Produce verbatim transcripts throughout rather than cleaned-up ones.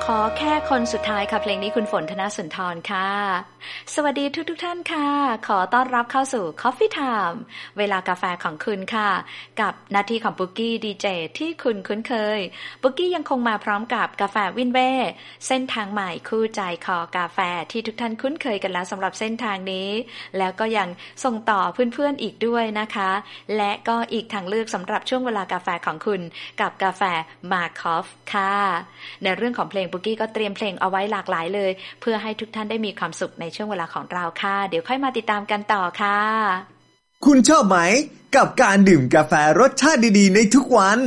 ขอแค่คนสุดท้ายค่ะเพลงนี้คุณฝนธนสุนทรค่ะสวัสดีทุกทุกท่านค่ะขอต้อนรับเข้าสู่ Coffee Time เวลากาแฟของคุณค่ะกับหน้าที่ของปุกกี้ดีเจที่คุณคุ้นเคยปุกกี้ยังคงมาพร้อมกับกาแฟวินเว่เส้นทางใหม่คู่ใจคอกาแฟที่ทุกท่านคุ้นเคยกันแล้วสำหรับเส้นทางนี้แล้วก็ยังส่งต่อเพื่อนๆอีกด้วยนะคะและก็อีกทางเลือกสำหรับช่วงเวลากาแฟของคุณกับกาแฟมาคอฟค่ะในเรื่องของเพลงปุกกี้ก็เตรียมเพลงเอาไว้หลากหลายเลยเพื่อให้ทุกท่านได้มีความสุขในช่วงเวลาของเราค่ะเดี๋ยวค่อยมาติดตามกันต่อค่ะคุณชอบไหมกับการดื่มกาแฟรสชาติดีๆในทุกวัน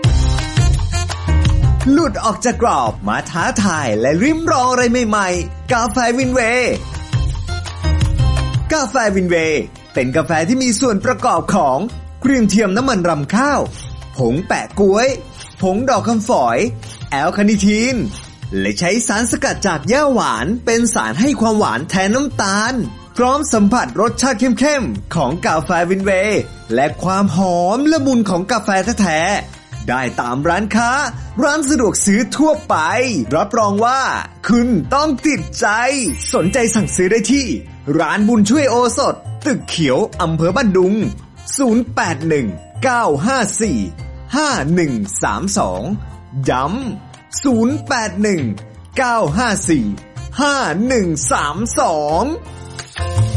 หลุดออกจากกรอบมาท้าทายและริมรองอะไรใหม่ๆกาแฟวินเวย์กาแฟวินเวย์เป็นกาแฟที่มีส่วนประกอบของกรีนเทียมน้ำมันรำข้าวผงแปะก๊วยผงดอกคำฝอยแอลคาเนทีนและใช้สารสกัดจากหญ้าหวานเป็นสารให้ความหวานแทนน้ำตาลพร้อมสัมผัสรสชาติเข้มๆของกาแฟวินเวย์และความหอมละมุนของกาแฟแท้ๆได้ตามร้านค้าร้านสะดวกซื้อทั่วไปรับรองว่าคุณต้องติดใจสนใจสั่งซื้อได้ที่ร้านบุญช่วยโอสถตึกเขียวอำเภอบ้านดุงศูนย์ แปด หนึ่ง เก้า ห้า สี่ ห้า หนึ่ง สาม สองย้ำศูนย์ แปด หนึ่ง เก้า ห้า สี่ ห้า หนึ่ง สาม สอง